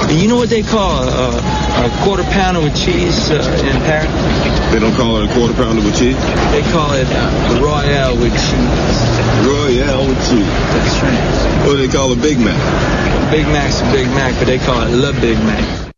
You know what they call a quarter pounder with cheese in Paris? They don't call it a quarter pounder with cheese? They call it Royale with cheese. Royale with cheese. That's right. What do they call a Big Mac? Big Mac's a Big Mac, but they call it Le Big Mac.